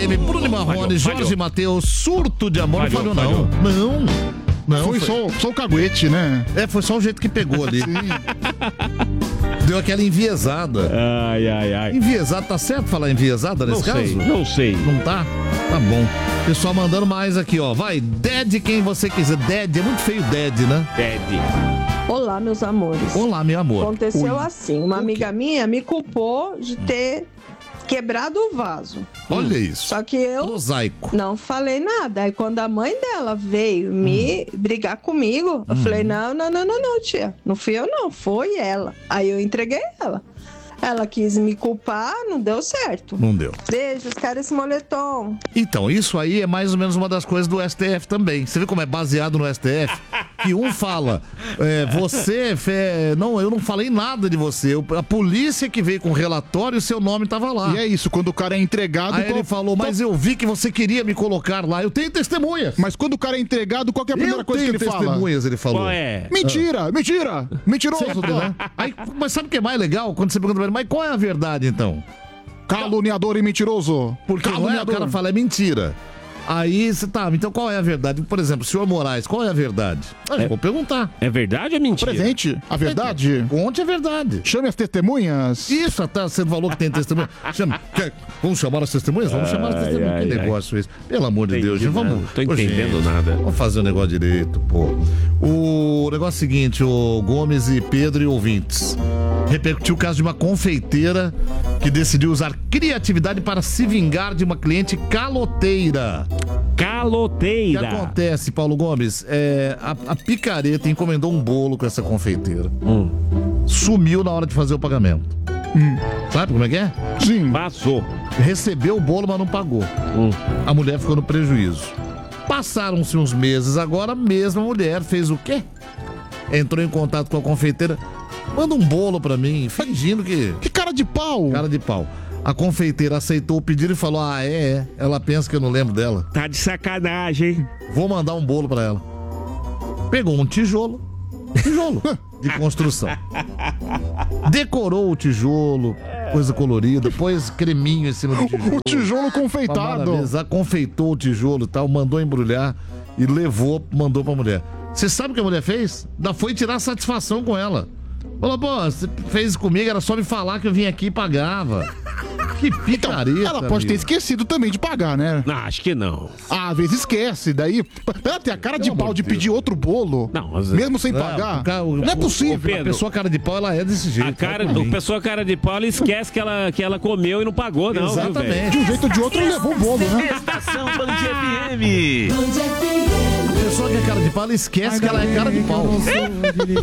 FM, Bruno Marrone, Jorge Mateus, surto de amor. Falhou, não. Não. Foi só o caguete, né? Foi só o jeito que pegou ali. Deu aquela enviesada. Ai. Enviesada, tá certo falar enviesada nesse caso? Não sei. Não tá? Tá bom. Pessoal mandando mais aqui, ó. Vai, Dead quem você quiser. Dead, é muito feio Dead, né? Dead. Olá, meus amores. Olá, meu amor. Aconteceu assim, uma amiga minha me culpou de ter quebrado o vaso. Olha isso. Só que eu Mosaico. não falei nada. Aí quando a mãe dela veio me brigar comigo, eu falei, não, tia. Não fui eu não, foi ela. Aí eu entreguei ela. Ela quis me culpar, não deu certo. Não deu. Beijos, quero esse moletom. Então, isso aí é mais ou menos uma das coisas do STF também. Você vê como é baseado no STF? Que um fala, não, eu não falei nada de você. A polícia que veio com o relatório, o seu nome tava lá. E é isso, quando o cara é entregado... Aí ele falou, mas eu vi que você queria me colocar lá. Eu tenho testemunhas. Mas quando o cara é entregado, qual que é a primeira coisa que ele fala? Testemunhas, ele falou. Qual é? Mentira! Mentiroso, Sempre, né? Aí, mas sabe o que é mais legal? Quando você pergunta pra ele, mas qual é a verdade, então? Caluniador e mentiroso. Porque o cara fala, é mentira. Aí você tá, então qual é a verdade? Por exemplo, senhor Moraes, qual é a verdade? Vou perguntar. É verdade ou é mentira? Presente, a verdade. Conte a verdade. Chame as testemunhas. Isso, até você falou que tem testemunha. Vamos chamar as testemunhas? Vamos chamar as testemunhas. Que negócio esse? Pelo amor de Deus, gente, vamos. Não tô entendendo nada. Vamos fazer o negócio direito, pô. O negócio é o seguinte, o Gomes e Pedro e ouvintes. Repercutiu o caso de uma confeiteira que decidiu usar criatividade para se vingar de uma cliente caloteira. Caloteira. O que acontece, Paulo Gomes? A picareta encomendou um bolo com essa confeiteira. Sumiu na hora de fazer o pagamento. Sabe como é que é? Sim. Passou. Recebeu o bolo, mas não pagou. A mulher ficou no prejuízo. Passaram-se uns meses, agora a mesma mulher fez o quê? Entrou em contato com a confeiteira. Manda um bolo pra mim, fingindo que... Que cara de pau! Cara de pau. A confeiteira aceitou o pedido e falou, ela pensa que eu não lembro dela. Tá de sacanagem, hein? Vou mandar um bolo pra ela. Pegou um tijolo de construção. Decorou o tijolo, coisa colorida, pôs creminho em cima do tijolo. O tijolo confeitado. Confeitou o tijolo e tal, mandou embrulhar e mandou pra mulher. Você sabe o que a mulher fez? Ainda foi tirar satisfação com ela. Falou, você fez comigo, era só me falar que eu vim aqui e pagava. Que picareta. Então, ela pode ter esquecido também de pagar, né? Não, acho que não. Às vezes esquece, daí... Ela tem a cara de pau de pedir outro bolo, mesmo sem pagar. Não é possível. Pedro, a pessoa cara de pau, ela é desse jeito. A pessoa cara de pau, ela esquece que ela comeu e não pagou, não. Exatamente. De um jeito ou de outro, levou o bolo, né? Estação Band FM. A pessoa que é cara de pau, ela esquece que ela é cara de pau.